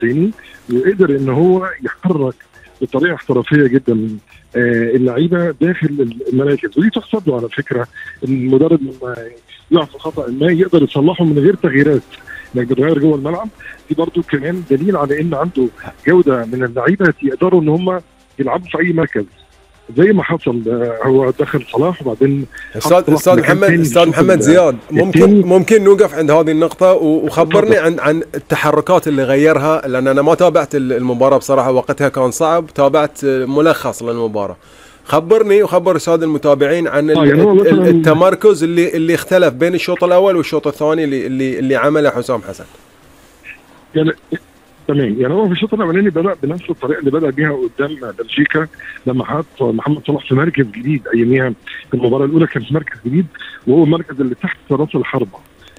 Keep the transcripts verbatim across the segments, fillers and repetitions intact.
الثاني، وقدر ان هو يحرك بطريقه احترافيه جدا اللعيبه داخل المراكز، ودي تحسب له على فكره. المدرب لما يقع في خطا ما يقدر يصلحه من غير تغييرات، انك بتغير جوه الملعب. دي برضو كمان دليل على ان عنده جوده من اللعيبه يقدروا ان هم يلعبوا في اي مركز زي ما حصل. هو دخل صلاح وبعدين استاذ استاذ محمد استاذ محمد زياد، ممكن ممكن نوقف عند هذه النقطه وخبرني عن عن التحركات اللي غيرها، لان انا ما تابعت المباراه بصراحه، وقتها كان صعب، تابعت ملخص للمباراه. خبرني وخبر الساده المتابعين عن آه يعني التمركز اللي اللي اختلف بين الشوط الاول والشوط الثاني اللي اللي, اللي عمله حسام حسن. يعني تمام، يعني هو في الشوط الاولاني بدا بنفس الطريقه اللي بدا بيها قدام بلجيكا، لما حط محمد صلاح في مركز جديد. اياميها في المباراه الاولى كان في مركز جديد، وهو المركز اللي تحت راس الحربه.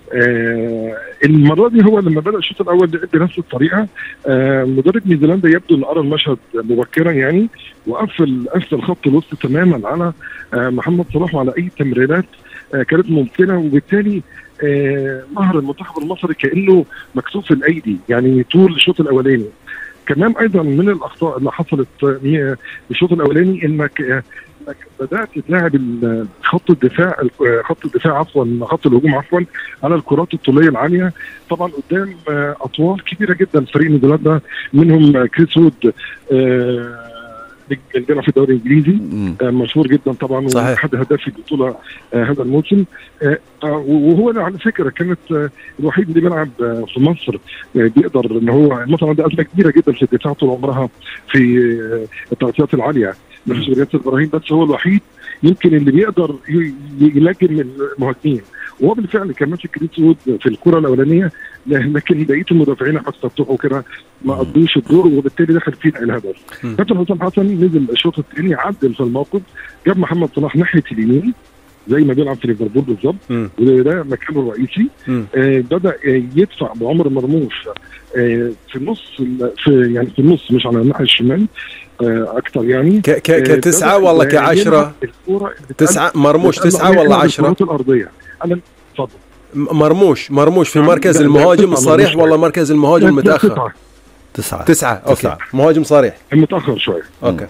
آه المره دي هو لما بدا الشوط الاول بنفس الطريقه. آه مدرب نيوزيلندا يبدو ان ارى المشهد مبكرا يعني، وقفل قفل خط الوسط تماما على آه محمد صلاح وعلى اي تمريرات آه كانت ممكنه، وبالتالي آه نهر المنتخب المصري كانه مكسوف الايدي يعني طول الشوط الاولاني. كمان ايضا من الاخطاء اللي حصلت في الشوط الاولاني انك آه انك بدات تلاعب خط الدفاع خط الدفاع عفوا خط الهجوم عفوا على الكرات الطوليه العاليه، طبعا قدام آه اطوال كبيره جدا فريق نيوزيلندا، منهم كريس وود آه اللي بيلعب في الدوري الانجليزي آه مشهور جدا طبعا، واحد هداف البطوله آه هذا الموسم. آه وهو على فكره كانت آه الوحيد اللي بيلعب آه في مصر آه بيقدر ان هو مثلا عنده ازمه كبيره جدا في الدفاع طول عمرها في آه التغطيات العاليه، مش رياض ابراهيم بس هو الوحيد يمكن اللي بيقدر يلاجم المهاجمين، وهو بالفعل كان ماسك كريس وود في الكره الاولانيه، لكن بقيه المدافعين احمد فتوح وكده ما قضوش الدور، وبالتالي دخل فينا الهدف. كابتن حسام حسن نزل الشوط الثاني عدل في الموقف، جاب محمد صلاح ناحيه اليمين زي ما بيلعب في ليفربول بالظبط، وده مكانه الرئيسي. آه بدا يدفع بعمر مرموش آه في النص في يعني في النص مش على الناحيه الشمال آه اكثر يعني ك ك كتسعه ولا كعشره؟ تسعه مرموش تسعه ولا عشره؟ الارضيه. انا اتفضل. مرموش مرموش في مركز المهاجم الصريح ولا مركز المهاجم المتاخر؟ تسعه تسعه اوكي، مهاجم صريح متاخر شويه اوكي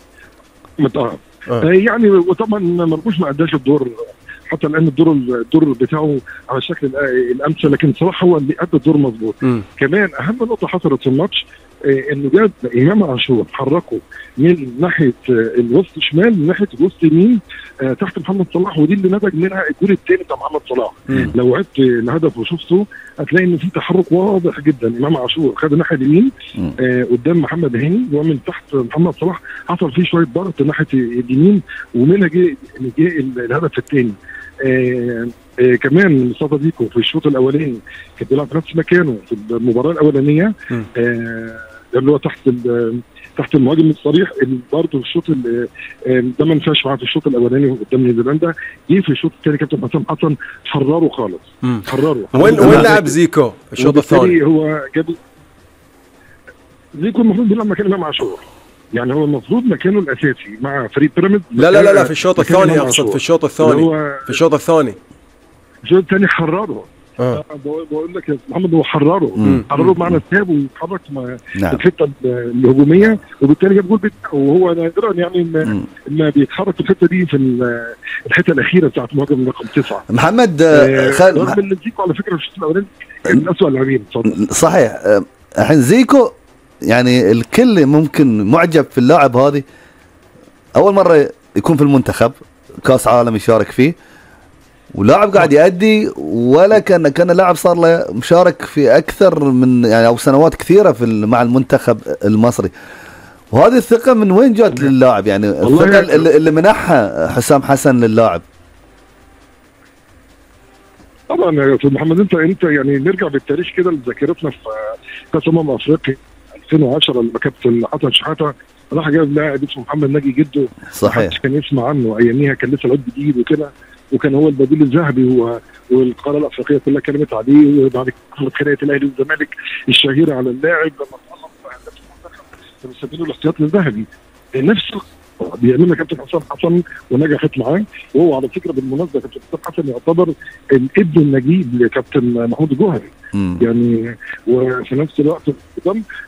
متاخر آه. يعني وطبعا مرموش ما اداش الدور حتى الان، الدور الدور بتاعه على الشكل الامثل، لكن صراحه هو اللي ادى الدور مظبوط. كمان اهم نقطه حصلت في الماتش آه انه جاب امام عاشور حركه من ناحيه آه الوسط شمال لناحيه الوسط يمين آه تحت محمد صلاح، ودي اللي نتج منها الجول الثاني بتاع محمد صلاح. مم. لو عدت الهدف وشفته هتلاقي ان في تحرك واضح جدا. امام عاشور خد الناحيه اليمين آه قدام محمد هاني، ومن تحت محمد صلاح حصل فيه شويه ضغط ناحيه اليمين، ومنها جه جه الهدف الثاني. آه آه كمان مصطفى ديكو في الشوط الاولاني كان بيلعب في نفس مكانه في المباراه الاولانيه آه اللي هو تحت تحت المهاجم الصريح، برضه الشوط ده ما نفعش معاه في الشوط الاولاني قدام نيوزيلندا. جه في الشوط الثاني كابتن حسام حسن حرره خالص حرره. وين وين لعب زيكو الشوط الثاني؟ هو جاب زيكو المفروض بيلعب مكان امام عاشور، يعني هو المفروض مكانه الاساسي مع فريق بيراميدز. لا لا لا لا في الشوط الثاني اقصد، في الشوط الثاني في الشوط الثاني الشوط الثاني حرره. آه. بقول لك يا محمد هو حرره حرره بمعنى ساب ويتحرك نعم. الحته الهجوميه، وبالتالي جاب جول بتاعه، وهو نادرا يعني ما, ما بيتحرك في الحته دي في الحته الاخيره بتاعت المهاجم رقم تسعه. محمد آه خل... مح... زيكو على فكره في الشوط الاولاني كان من اسوء اللاعبين. صحيح. الحين زيكو يعني الكل ممكن معجب في اللاعب هذه، اول مره يكون في المنتخب كاس عالم يشارك فيه، ولاعب قاعد يأدي، ولا كان كان لاعب صار له مشارك في اكثر من يعني او سنوات كثيره في مع المنتخب المصري. وهذه الثقه من وين جات للاعب؟ يعني الثقه اللي, اللي منحها حسام حسن للاعب. طبعا يا استاذ محمد انت انت يعني نرجع بالتاريخ كده لذاكرتنا في كاس امم افريقيا ألفين وعشرة لما كابتن حسن شحاته راح جاب لاعب اسمه محمد ناجي جده. صحيح. كان يسمع عنه اياميها، كان لسه لعيب جديد وكده، وكان هو البديل الذهبي، والقاره الافريقيه كلها كلمت عليه. وبعد كده خناقه الاهلي والزمالك الشهيره على اللاعب لما تالق في اهداف المنتخب كانوا مسمينه الاحتياط الذهبي. نفس بيعملها كابتن حسام حسن ونجحت معاه. وهو على فكره بالمناسبه كابتن حسام حسن يعتبر الابن النجيب لكابتن محمود الجوهري يعني. وفي نفس الوقت